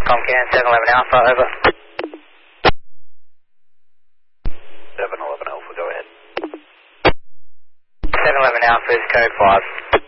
Comcan 711 Alpha, over. 711 Alpha, go ahead. 711 Alpha is code 5.